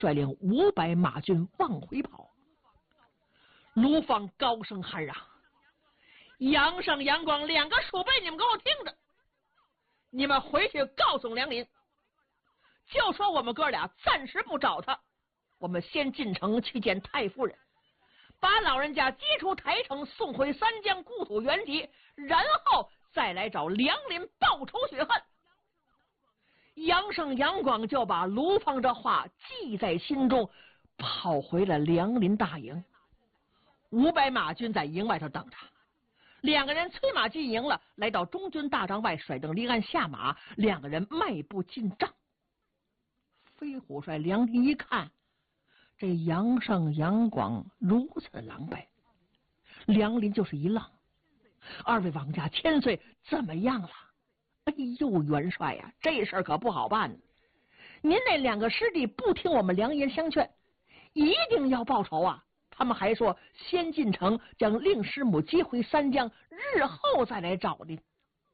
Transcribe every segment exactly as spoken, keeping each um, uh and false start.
率领五百马军往回跑。卢芳高声喊嚷：“杨胜、杨广两个鼠辈，你们给我听着！你们回去告诉梁林，就说我们哥俩暂时不找他，我们先进城去见太夫人，把老人家接出台城，送回三江故土原籍，然后再来找梁林报仇雪恨。”杨胜、杨广就把卢芳这话记在心中，跑回了梁林大营。五百马军在营外头等他，两个人催马进营了，来到中军大帐外，甩蹬离鞍下马，两个人迈步进帐。飞虎帅梁林一看，这杨胜、杨广如此狼狈，梁林就是一愣：“二位王家千岁，怎么样了？”“哎呦，元帅呀、啊，这事儿可不好办。您那两个师弟不听我们良言相劝，一定要报仇啊！他们还说先进城将令师母接回三江，日后再来找您。”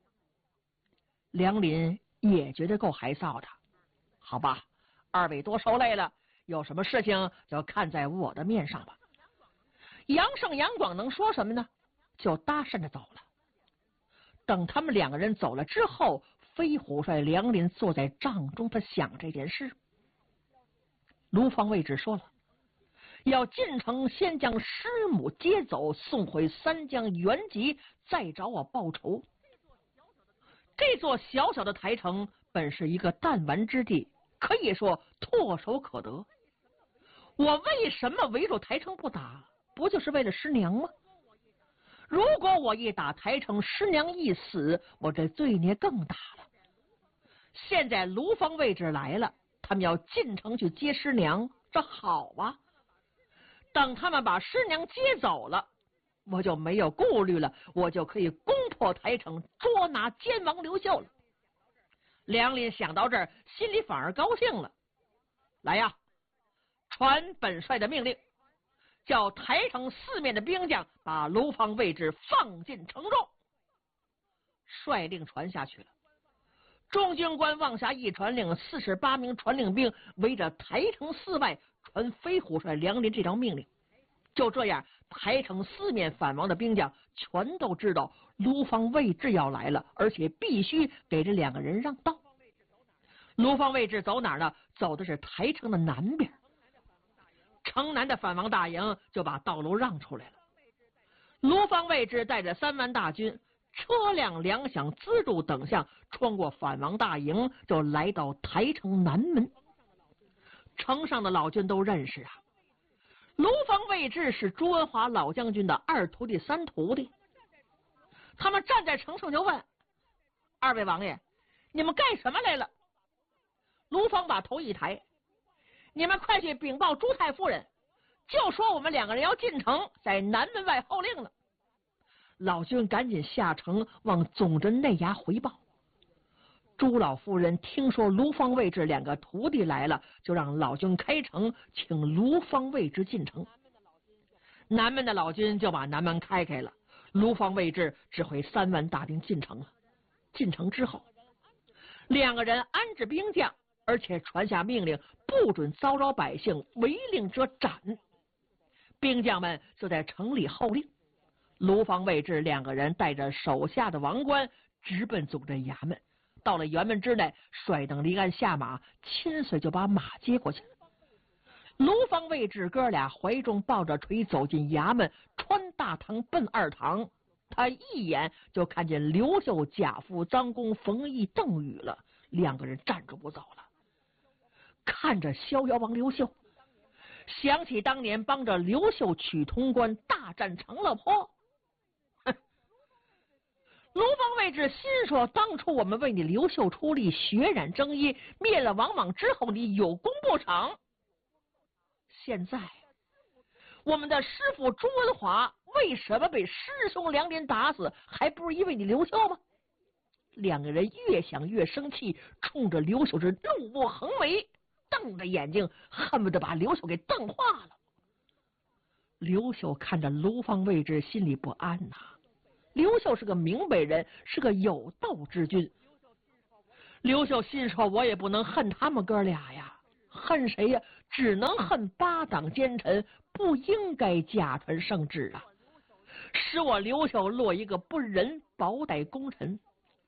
梁林也觉得够害臊的。好吧，二位多受累了，有什么事情就看在我的面上吧。杨胜、杨广能说什么呢？就搭讪着走了。等他们两个人走了之后，飞虎帅梁林坐在帐中，他想这件事。卢芳卫只说了，要进城先将师母接走，送回三江原籍，再找我报仇。这座小小的台城本是一个弹丸之地，可以说唾手可得。我为什么围住台城不打？不就是为了师娘吗？如果我一打台城，师娘一死，我这罪孽更大了。现在卢芳位置来了，他们要进城去接师娘，这好啊。等他们把师娘接走了，我就没有顾虑了，我就可以攻破台城，捉拿奸王刘秀了。梁林想到这儿，心里反而高兴了。来呀，传本帅的命令，叫台城四面的兵将把卢芳位置放进城中。率令传下去了。中军官望下一传令，四十八名传令兵围着台城四外传飞虎帅梁林这条命令。就这样，台城四面反王的兵将全都知道卢芳位置要来了，而且必须给这两个人让道。卢芳位置走哪儿呢？走的是台城的南边。城南的反王大营就把道路让出来了。卢芳位置带着三万大军，车辆、粮饷、辎重等项穿过反王大营，就来到台城南门。城上的老军都认识啊，卢芳位置是朱文华老将军的二徒弟、三徒弟。他们站在城上就问：“二位王爷，你们干什么来了？”卢芳把头一抬：“你们快去禀报朱太夫人，就说我们两个人要进城，在南门外候令了。”老军赶紧下城往总针内衙回报。朱老夫人听说卢芳位置两个徒弟来了，就让老军开城，请卢芳位置进城。南门的老军就把南门开开了，卢芳位置指挥三万大兵进城了。进城之后，两个人安置兵将，而且传下命令，不准骚扰百姓，违令者斩。兵将们就在城里候令。卢芳位置两个人带着手下的王官直奔总镇衙门。到了辕门之内，率等离鞍下马，亲随就把马接过去了。卢芳位置哥俩怀中抱着锤走进衙门，穿大堂奔二堂。他一眼就看见刘秀、贾父、臧公、冯异、邓禹了，两个人站住不走了。看着逍遥王刘秀，想起当年帮着刘秀取潼关，大战长乐坡。卢芳位置心说，当初我们为你刘秀出力，血染征衣，灭了王莽之后，你有功不成？现在我们的师傅朱文华为什么被师兄梁林打死，还不是因为你刘秀吗？两个人越想越生气，冲着刘秀是怒目横眉，瞪着眼睛，恨不得把刘秀给瞪化了。刘秀看着卢芳位置，心里不安呐、啊。刘秀是个明白人，是个有道之君。刘秀心说，我也不能恨他们哥俩呀，恨谁呀？ 只能恨八党奸臣不应该家传圣旨啊，使我刘秀落一个不仁薄待功臣。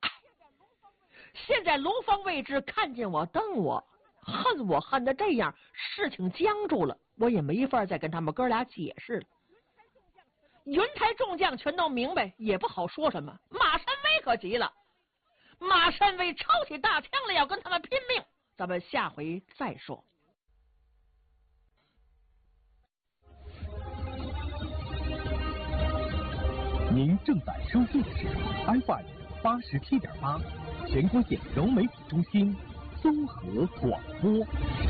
现在卢方位置看见我瞪我，恨我恨的这样，事情僵住了，我也没法再跟他们哥俩解释了。云台众将全都明白，也不好说什么。马山威可急了，马山威抄起大枪来要跟他们拼命，咱们下回再说。 您正在收听的是 F M 八十七点八，全国县融媒体中心综合广播。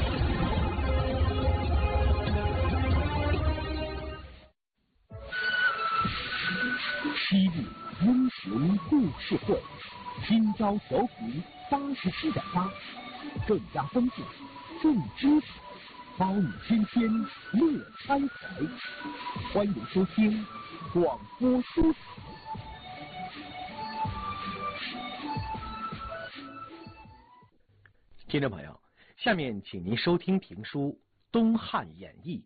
西部英雄故事会，今朝调频八十七点八，更加丰富，更精彩，包你天天乐开怀。欢迎收听广播书台。听众朋友，下面请您收听评书《东汉演义》。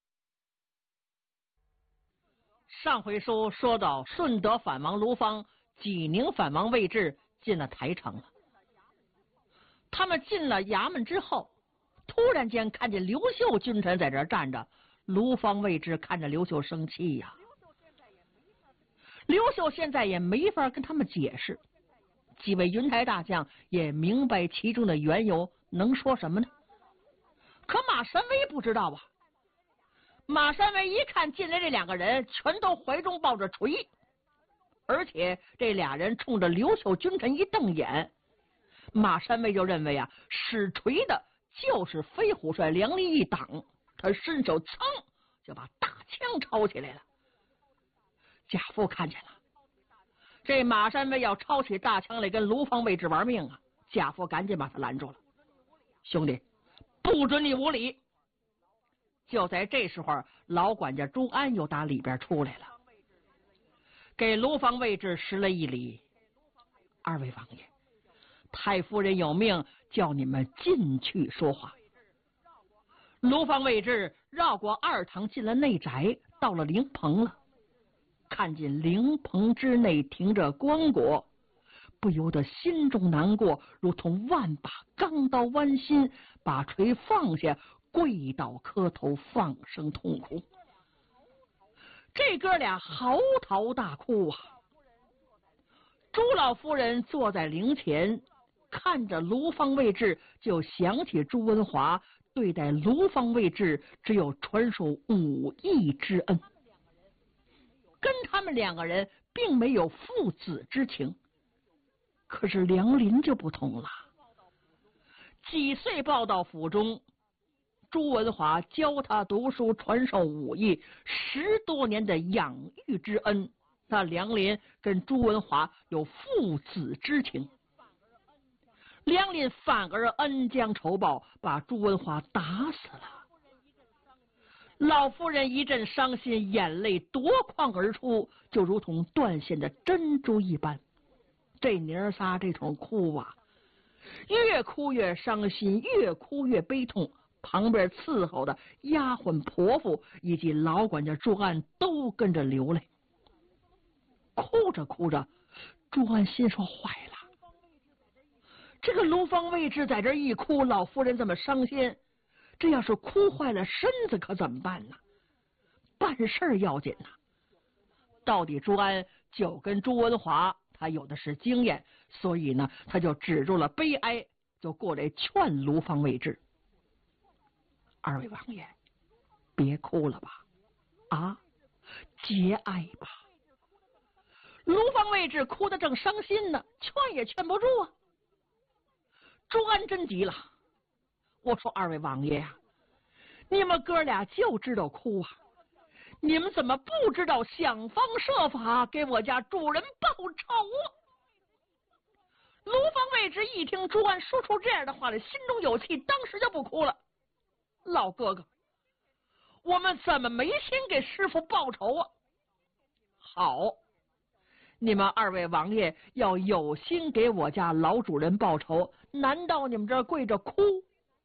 上回书说到，顺德反王卢方、济宁反王魏志进了台城了。他们进了衙门之后，突然间看见刘秀君臣在这儿站着，卢方、魏志看着刘秀生气呀、啊。刘秀现在也没法跟他们解释，几位云台大将也明白其中的缘由，能说什么呢？可马山威不知道啊。马山威一看进来这两个人，全都怀中抱着锤，而且这俩人冲着刘秀君臣一瞪眼，马山威就认为啊，使锤的就是飞虎帅梁林一党，他伸手噌就把大枪抄起来了。贾父看见了，这马山威要抄起大枪来跟卢方位置玩命啊！贾父赶紧把他拦住了，兄弟，不准你无礼！就在这时候，老管家朱安又打里边出来了，给卢方位置施了一礼：“二位王爷，太夫人有命，叫你们进去说话。”卢方位置绕过二堂，进了内宅，到了灵棚了。看见灵棚之内停着棺椁，不由得心中难过，如同万把钢刀剜心，把锤放下，跪倒磕头，放声痛哭。这哥俩嚎啕大哭啊！朱老夫人坐在灵前，看着卢方位置，就想起朱文华对待卢方位置只有传授武艺之恩，跟他们两个人并没有父子之情。可是梁林就不同了，几岁报到府中，朱文华教他读书，传授武艺，十多年的养育之恩，那梁林跟朱文华有父子之情。梁林反而恩将仇报，把朱文华打死了。老夫人一阵伤心，眼泪夺眶而出，就如同断线的珍珠一般。这娘仨这通哭啊，越哭越伤心，越哭越悲痛。旁边伺候的丫鬟婆妇以及老管家朱安都跟着流泪。哭着哭着，朱安心说坏了，这个卢方位置在这一哭，老夫人这么伤心，这要是哭坏了身子可怎么办呢？办事儿要紧呐。到底朱安就跟朱文华他有的是经验，所以呢他就止住了悲哀，就过来劝卢方位置：二位王爷，别哭了吧，啊，节哀吧。卢方位置哭得正伤心呢，劝也劝不住啊。朱安真急了，我说二位王爷呀、啊，你们哥俩就知道哭啊，你们怎么不知道想方设法给我家主人报仇啊？卢方位置一听朱安说出这样的话来，心中有气，当时就不哭了。老哥哥，我们怎么没心给师傅报仇啊？好，你们二位王爷要有心给我家老主人报仇，难道你们这儿跪着哭？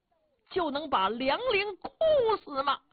就能把梁林哭死吗？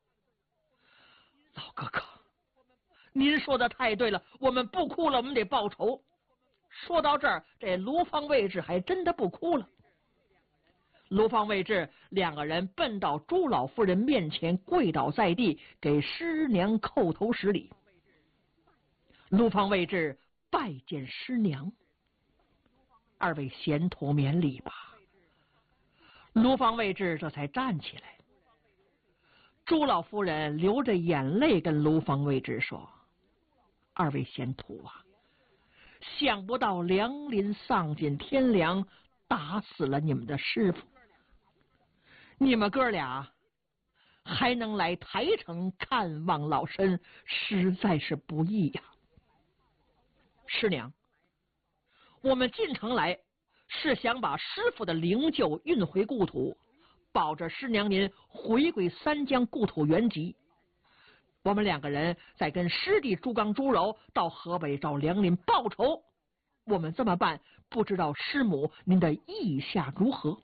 老哥哥，您说的太对了，我们不哭了，我们得报仇。说到这儿，这卢方位置还真的不哭了。卢方位置两个人奔到朱老夫人面前，跪倒在地，给师娘叩头施礼。卢方位置拜见师娘，二位贤徒免礼吧。卢方位置这才站起来。朱老夫人流着眼泪跟卢方位置说：二位贤徒啊，想不到梁林丧尽天良，打死了你们的师傅，你们哥俩还能来台城看望老身，实在是不易呀。师娘，我们进城来是想把师傅的灵柩运回故土，保着师娘您回归三江故土原籍。我们两个人再跟师弟朱刚、朱柔到河北找梁林报仇。我们这么办，不知道师母您的意下如何？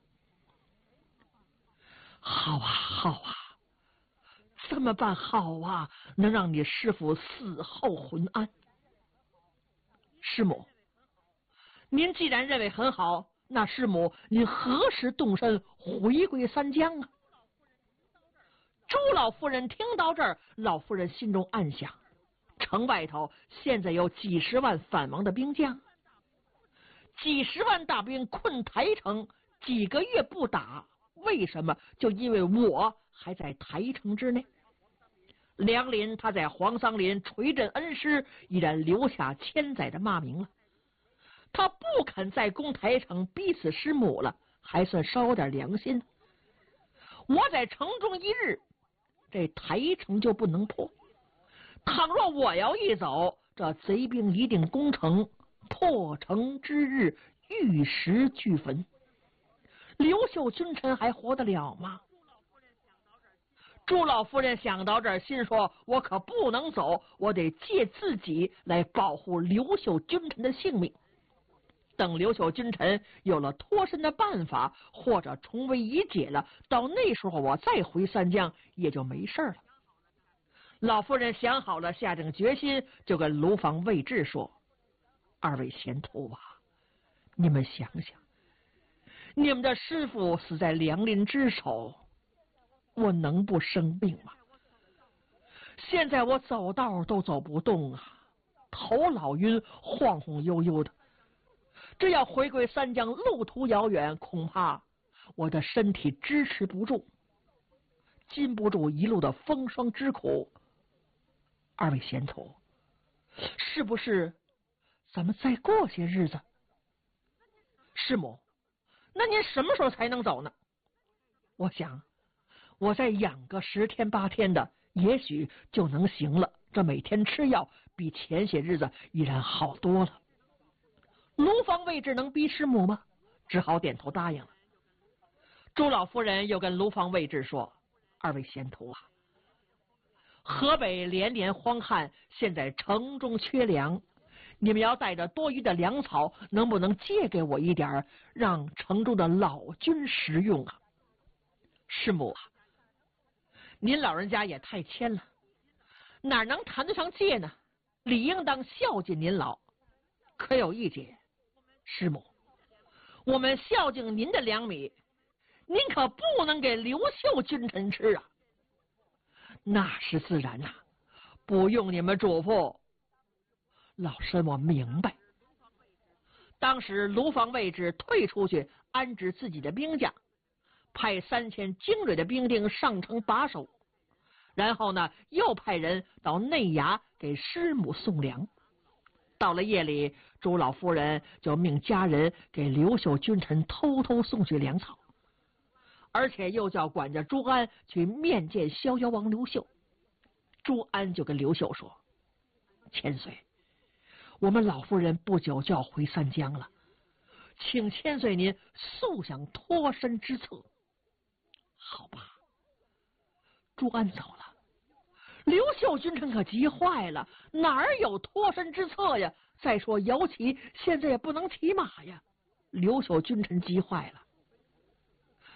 好啊，好啊，这么办好啊，能让你师父死后浑安。师母，您既然认为很好，那师母您何时动身回归三江啊？朱老夫人听到这儿，老夫人心中暗想：城外头现在有几十万反王的兵将，几十万大兵困台城，几个月不打，为什么？就因为我还在台城之内。梁林他在黄桑林垂镇恩师，已然留下千载的骂名了。他不肯再攻台城，逼死师母了，还算稍有点良心。我在城中一日，这台城就不能破。倘若我要一走，这贼兵一定攻城，破城之日，玉石俱焚。刘秀君臣还活得了吗？朱老夫人想到这儿，心说：我可不能走，我得借自己来保护刘秀君臣的性命。等刘秀君臣有了脱身的办法，或者重围已解了，到那时候我再回三江也就没事了。老夫人想好了，下定决心，就跟卢房魏志说：二位贤徒啊，你们想想，你们的师傅死在梁林之手，我能不生病吗？现在我走道都走不动啊，头老晕，晃晃悠悠的。这要回归三江，路途遥远，恐怕我的身体支持不住，禁不住一路的风霜之苦。二位贤徒，是不是咱们再过些日子？师母，那您什么时候才能走呢？我想我再养个十天八天的，也许就能行了。这每天吃药比前些日子依然好多了。卢房位置能逼师母吗？只好点头答应了。朱老夫人又跟卢房位置说：二位贤徒啊，河北连年荒旱，现在城中缺粮，你们要带着多余的粮草，能不能借给我一点，让城中的老军食用啊？师母啊，您老人家也太谦了，哪能谈得上借呢？理应当孝敬您老。可有一节，师母，我们孝敬您的粮米，您可不能给刘秀君臣吃啊。那是自然呐、啊，不用你们嘱咐，老身我明白。当时卢房位置退出去安置自己的兵将，派三千精锐的兵丁上城把守，然后呢，又派人到内衙给师母送粮。到了夜里，朱老夫人就命家人给刘秀君臣偷偷送去粮草，而且又叫管家朱安去面见逍遥王刘秀。朱安就跟刘秀说：千岁，我们老夫人不久就要回三江了，请千岁您速想脱身之策。好吧。朱安走了，刘秀君臣可急坏了，哪儿有脱身之策呀？再说姚旗现在也不能骑马呀。刘秀君臣急坏了，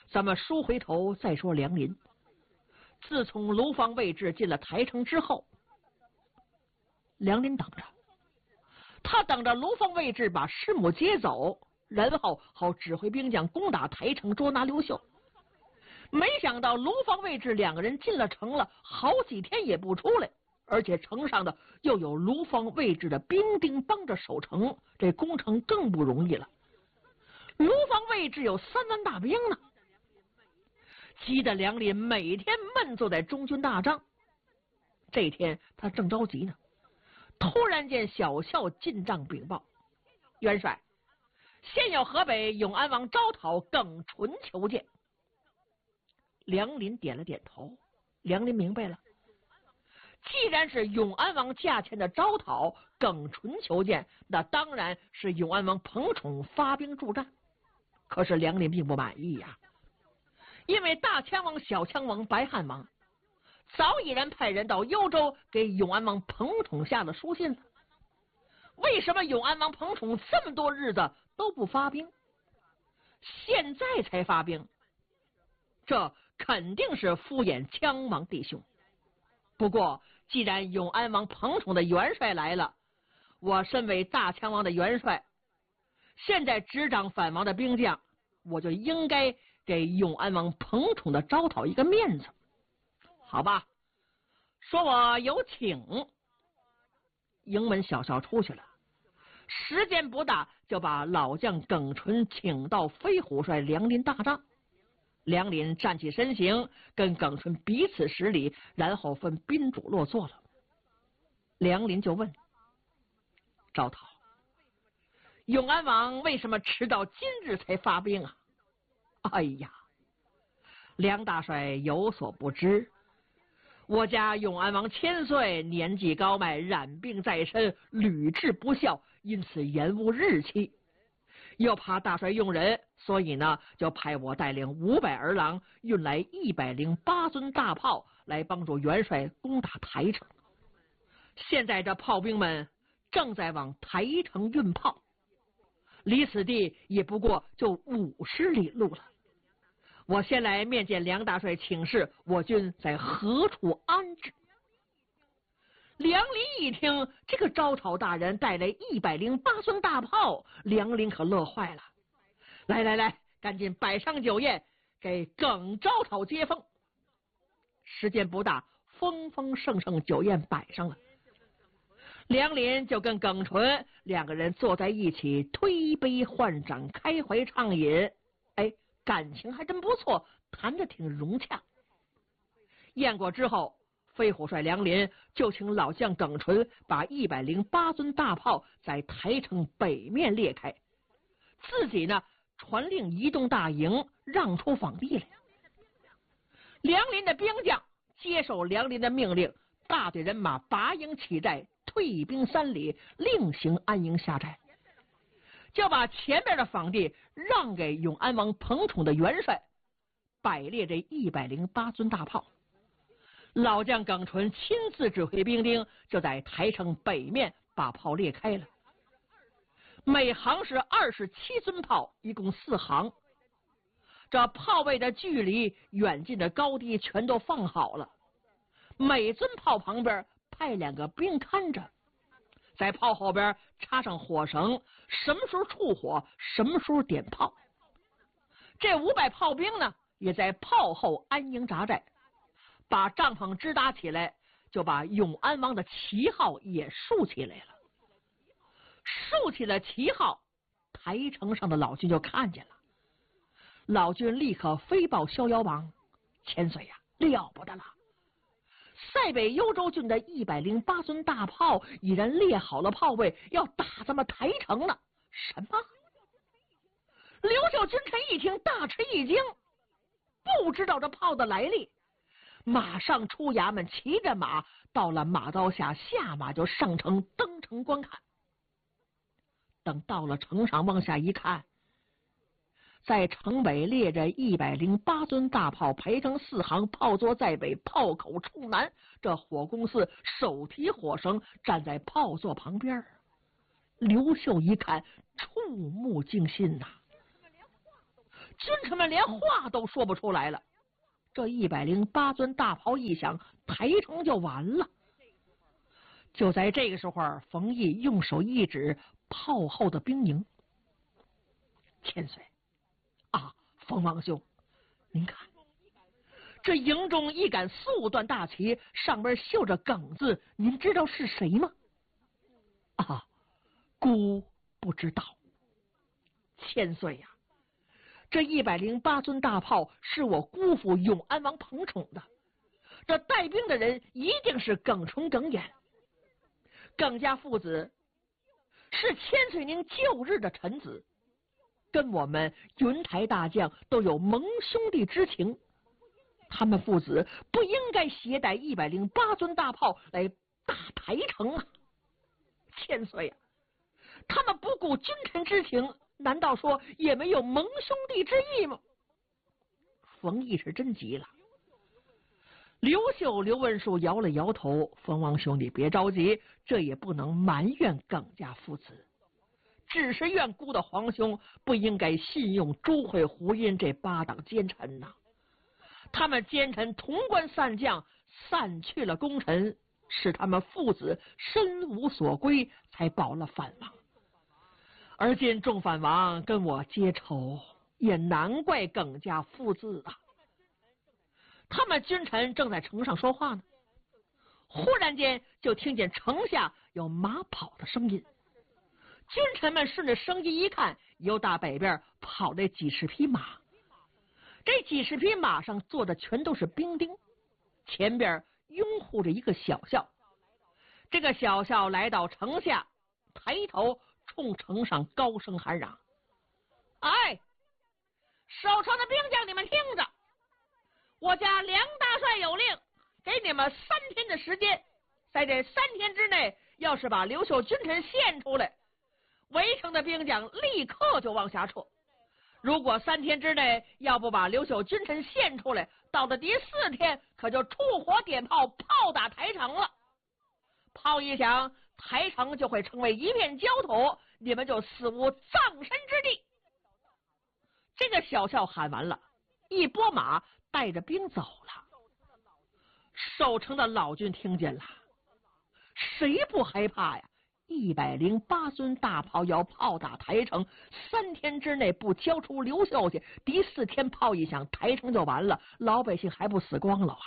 咱们梳回头再说梁林。自从卢方位置进了台城之后，梁林等着，他等着卢方位置把师母接走，然后好指挥兵将攻打台城，捉拿刘秀。没想到卢方位置两个人进了城了，好几天也不出来，而且城上的又有卢方位置的兵丁帮着守城，这攻城更不容易了。卢方位置有三万大兵呢，急得梁林每天闷坐在中军大帐。这天他正着急呢，突然间小校进帐禀报：元帅，现有河北永安王招讨耿纯求见。梁林点了点头，梁林明白了，既然是永安王驾前的招讨耿纯求见，那当然是永安王彭宠发兵助战。可是梁林并不满意呀、啊，因为大羌王、小羌王、白汉王早已然派人到幽州给永安王彭宠下了书信了，为什么永安王彭宠这么多日子都不发兵，现在才发兵？这肯定是敷衍羌王弟兄。不过既然永安王彭宠的元帅来了，我身为大羌王的元帅，现在执掌反王的兵将，我就应该给永安王彭宠的招讨一个面子，好吧？说我有请。营门小校出去了，时间不大，就把老将耿纯请到飞虎帅梁林大帐。梁林站起身形，跟耿纯彼此施礼，然后分宾主落座了。梁林就问：招讨，永安王为什么迟到今日才发兵啊？哎呀，梁大帅有所不知，我家永安王千岁，年纪高迈，染病在身，屡治不效，因此延误日期。又怕大帅用人，所以呢，就派我带领五百儿郎，运来一百零八尊大炮，来帮助元帅攻打台城。现在这炮兵们正在往台城运炮，离此地也不过就五十里路了。我先来面见梁大帅请示，我军在何处安置？梁林一听这个招讨大人带来一百零八尊大炮，梁林可乐坏了。来来来，赶紧摆上酒宴，给耿招讨接风。时间不大，丰丰盛盛酒宴摆上了。梁林就跟耿纯两个人坐在一起，推杯换盏，开怀畅饮。哎，感情还真不错，谈得挺融洽。宴过之后，飞虎帅梁林就请老将耿纯把一百零八尊大炮在台城北面列开，自己呢传令移动大营，让出坊地来。梁林的兵将接受梁林的命令，大队人马拔营起寨，退兵三里，另行安营下寨，就把前边的坊地让给永安王彭宠的元帅，摆列这一百零八尊大炮。老将耿纯亲自指挥兵丁，就在台城北面把炮列开了。每行是二十七尊炮，一共四行。这炮位的距离、远近的高低全都放好了。每尊炮旁边派两个兵看着，在炮后边插上火绳，什么时候触火，什么时候点炮。这五百炮兵呢，也在炮后安营扎寨。把帐篷支搭起来，就把永安王的旗号也竖起来了。竖起了旗号，台城上的老君就看见了。老君立刻飞报逍遥王：千岁呀、啊，了不得了！塞北幽州郡的一百零八尊大炮已然列好了炮位，要打咱们台城呢。什么？刘秀君臣一听，大吃一惊，不知道这炮的来历。马上出衙门，骑着马到了马刀下，下马就上城登城观看。等到了城上，往下一看，在城北列着一百零八尊大炮，排成四行，炮座在北，炮口冲南。这火攻司手提火绳，站在炮座旁边。刘秀一看，触目惊心呐、啊！ 君臣们连话都说不出来了。这一百零八尊大炮一响，台城就完了。就在这个时候，冯异用手一指炮后的兵营。千岁啊，冯王兄，您看，这营中一杆素缎大旗，上边绣着耿字，您知道是谁吗？啊，孤不知道。千岁呀、啊，这一百零八尊大炮是我姑父永安王捧宠的，这带兵的人一定是耿纯耿眼。耿家父子是千岁您旧日的臣子，跟我们云台大将都有盟兄弟之情，他们父子不应该携带一百零八尊大炮来打台城啊！千岁呀、啊，他们不顾君臣之情，难道说也没有盟兄弟之意吗？冯异是真急了。刘秀、刘文书摇了摇头：“冯王兄弟别着急，这也不能埋怨耿家父子，只是怨孤的皇兄不应该信用朱会、胡殷这八党奸臣呐。他们奸臣潼关散将，散去了功臣，使他们父子身无所归，才保了反王。而今众反王跟我结仇，也难怪耿家父子啊。”他们君臣正在城上说话呢，忽然间就听见城下有马跑的声音。君臣们顺着声音一看，由大北边跑来几十匹马，这几十匹马上坐的全都是兵丁，前边拥护着一个小校。这个小校来到城下，抬头冲城上高声喊嚷：“哎，守城的兵将，你们听着！我家梁大帅有令，给你们三天的时间，在这三天之内，要是把刘秀君臣献出来，围城的兵将立刻就往下撤。如果三天之内要不把刘秀君臣献出来，到了第四天可就出火点炮，炮打台城了。炮一响，台城就会成为一片焦土，你们就死无葬身之地。”这个小校喊完了，一拨马带着兵走了。守城的老军听见了，谁不害怕呀？一百零八尊大炮要炮打台城，三天之内不交出刘秀去，第四天炮一响，台城就完了，老百姓还不死光了啊！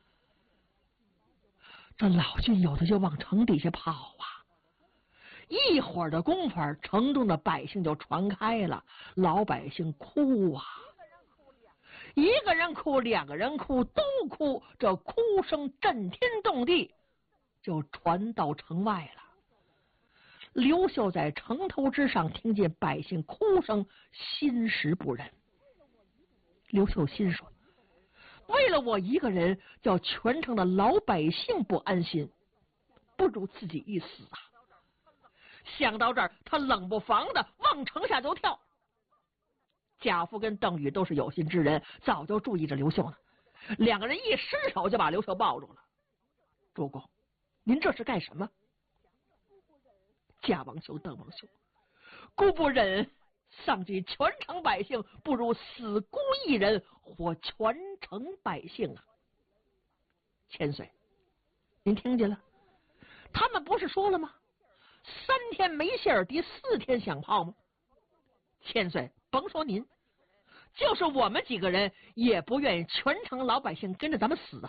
这老军有的就往城底下跑啊，一会儿的功夫，城中的百姓就传开了，老百姓哭啊。一个人哭，两个人哭，都哭，这哭声震天动地，就传到城外了。刘秀在城头之上听见百姓哭声，心实不忍。刘秀心说：为了我一个人，叫全城的老百姓不安心，不如自己一死啊！想到这儿，他冷不防的往城下就跳。贾父跟邓禹都是有心之人，早就注意着刘秀呢。两个人一伸手就把刘秀抱住了。主公，您这是干什么？贾王兄、邓王兄，孤不忍丧及全城百姓，不如死孤一人，活全城百姓啊！千岁，您听见了？他们不是说了吗？三天没信儿，第四天响炮吗？千岁，甭说您，就是我们几个人也不愿意全城老百姓跟着咱们死啊！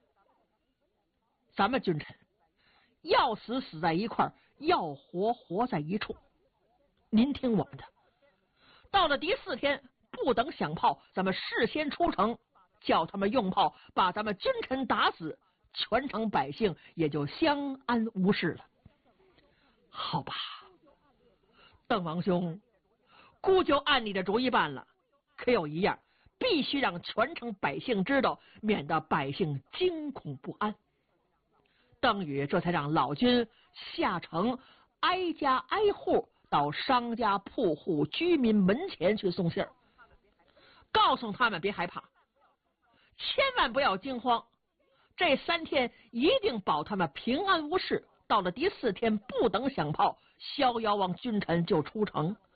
咱们君臣要死死在一块儿，要活活在一处。您听我们的，到了第四天，不等响炮，咱们事先出城，叫他们用炮把咱们君臣打死，全城百姓也就相安无事了。好吧，邓王兄，姑就按你的主意办了。可有一样，必须让全城百姓知道，免得百姓惊恐不安。邓禹这才让老军下城，挨家挨户到商家铺户居民门前去送信儿，告诉他们别害怕，千万不要惊慌，这三天一定保他们平安无事。到了第四天，不等响炮，逍遥王君臣就出城。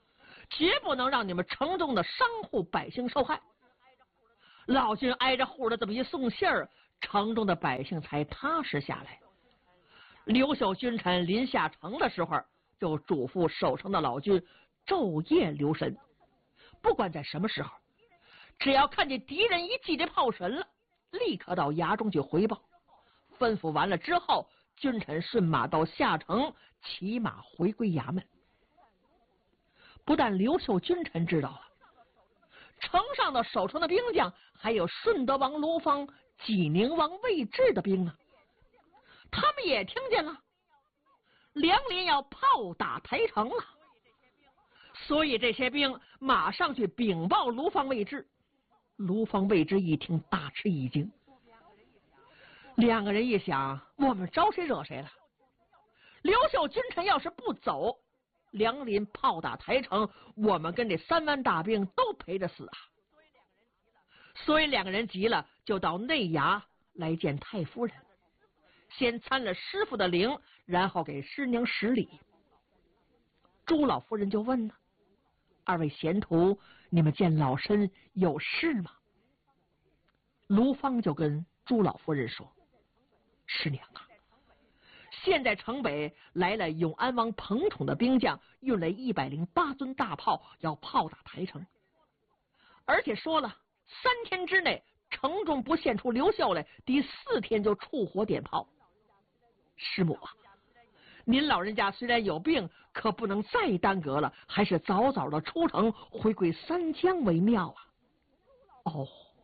绝不能让你们城中的商户百姓受害。老君挨着户的这么一送信儿，城中的百姓才踏实下来。刘秀君臣临下城的时候，就嘱咐守城的老君昼夜留神，不管在什么时候，只要看见敌人一记这炮神了，立刻到衙中去回报。吩咐完了之后，君臣顺马到下城，骑马回归衙门。不但刘秀君臣知道了，城上的守城的兵将，还有顺德王卢方、济宁王魏志的兵呢，他们也听见了梁林要炮打台城了，所以这些兵马上去禀报卢方、魏志。卢方、魏志一听，大吃一惊。两个人一想，我们招谁惹谁了？刘秀君臣要是不走，梁林炮打台城，我们跟这三万大兵都陪着死啊！所以两个人急了，就到内衙来见太夫人，先参了师傅的灵，然后给师娘施礼。朱老夫人就问呢：“二位贤徒，你们见老身有事吗？”卢方就跟朱老夫人说：“师娘啊，现在城北来了永安王彭统的兵将，运来一百零八尊大炮，要炮打台城。而且说了，三天之内城中不现出刘秀来，第四天就触火点炮。师母啊，您老人家虽然有病，可不能再耽搁了，还是早早的出城回归三江为妙啊。”哦，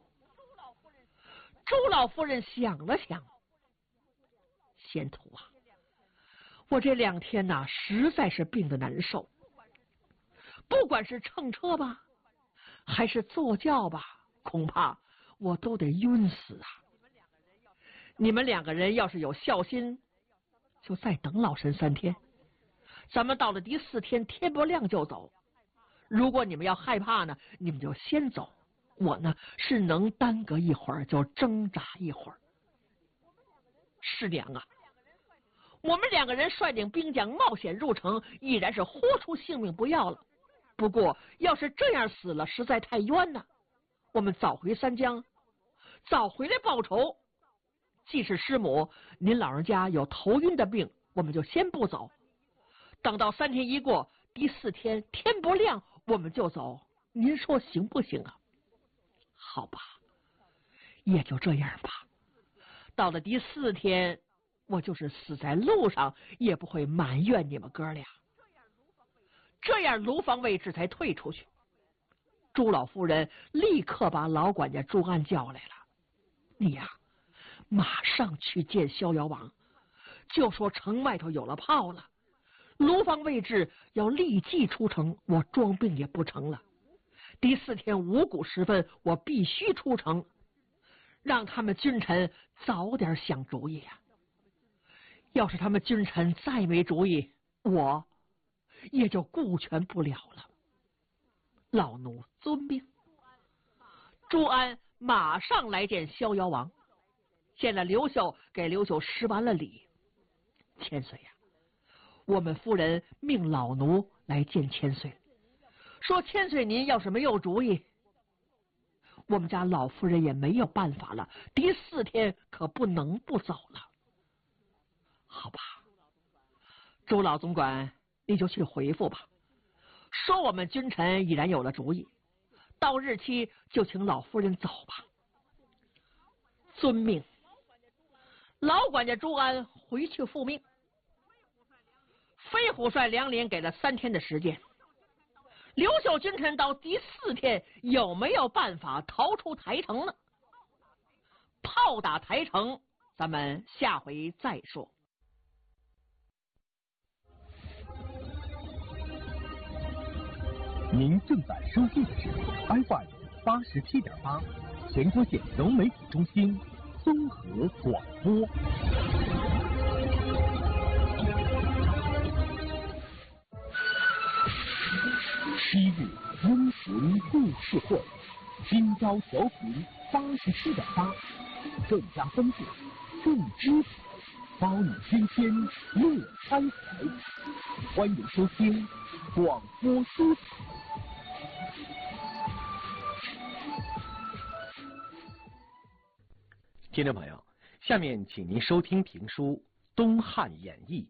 朱老夫人想了想：“贤徒啊，我这两天呐、啊，实在是病得难受，不管是乘车吧，还是坐轿吧，恐怕我都得晕死啊。你们两个人要是有孝心，就再等老身三天，咱们到了第四天天不亮就走。如果你们要害怕呢，你们就先走，我呢是能耽搁一会儿就挣扎一会儿。师娘啊，我们两个人率领兵将冒险入城，毅然是豁出性命不要了。不过要是这样死了，实在太冤呐。我们早回三江，早回来报仇。既是师母，您老人家有头晕的病，我们就先不走。等到三天一过，第四天天不亮，我们就走。您说行不行啊？好吧，也就这样吧。到了第四天，我就是死在路上，也不会埋怨你们哥俩。这样卢方位置才退出去。朱老夫人立刻把老管家朱安叫来了：“你呀、啊，马上去见逍遥王，就说城外头有了炮了，卢方位置要立即出城，我装病也不成了。第四天五谷时分，我必须出城，让他们君臣早点想主意呀、啊。要是他们君臣再没主意，我也就顾全不了了。老奴遵命。”朱安马上来见逍遥王，见了刘秀，给刘秀施完了礼。千岁呀、啊，我们夫人命老奴来见千岁，说千岁您要是没有主意，我们家老夫人也没有办法了，第四天可不能不走了。好吧，朱老总管，你就去回复吧，说我们君臣已然有了主意，到日期就请老夫人走吧。遵命。老管家朱安回去复命。飞虎帅梁林给了三天的时间，刘秀君臣到第四天有没有办法逃出台城呢？炮打台城，咱们下回再说。 您正在收听的是 F M 八十七点八，全国县融媒体中心综合广播。七日英雄故事会，今朝调频八十七点八，更加丰富，更知识，包你新鲜乐开怀。欢迎收听广播书。 听众朋友，下面请您收听评书《东汉演义》。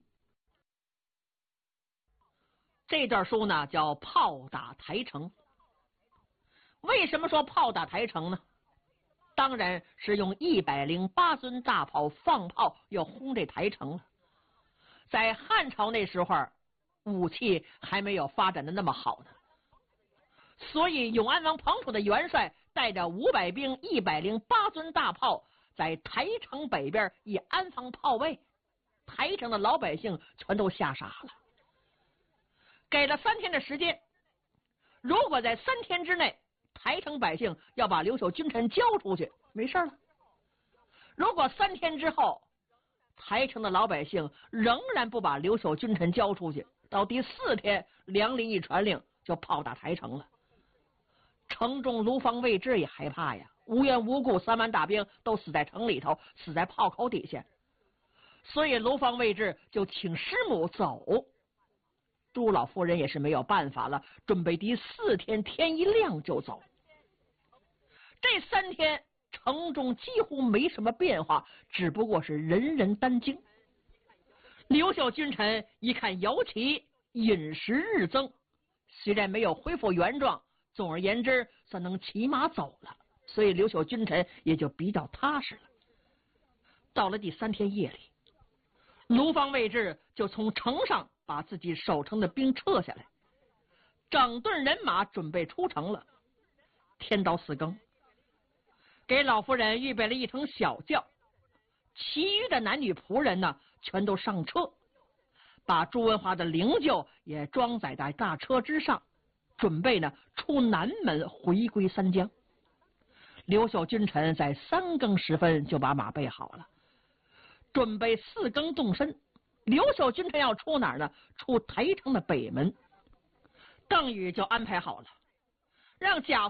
这段书呢叫炮打台城。为什么说炮打台城呢？当然是用一百零八尊大炮放炮要轰这台城了。在汉朝那时候，武器还没有发展的那么好呢，所以永安王彭楚的元帅带着五百兵、一百零八尊大炮，在台城北边一安放炮位，台城的老百姓全都吓傻了。给了三天的时间，如果在三天之内台城百姓要把刘秀君臣交出去，没事了。如果三天之后台城的老百姓仍然不把刘秀君臣交出去，到第四天梁林一传令，就炮打台城了。城中卢方魏志也害怕呀，无缘无故三万大兵都死在城里头，死在炮口底下，所以卢方魏志就请师母走。朱老夫人也是没有办法了，准备第四天天一亮就走。这三天城中几乎没什么变化，只不过是人人担惊。刘秀君臣一看摇旗，饮食日增，虽然没有恢复原状，总而言之算能骑马走了，所以刘秀君臣也就比较踏实了。到了第三天夜里，卢方魏志就从城上把自己守城的兵撤下来，整顿人马，准备出城了。天到四更，给老夫人预备了一乘小轿，其余的男女仆人呢，全都上车，把朱文华的灵柩也装载在大车之上，准备呢出南门回归三江。刘秀君臣在三更时分就把马备好了，准备四更动身。刘秀君臣要出哪儿呢？出台城的北门。邓禹就安排好了，让贾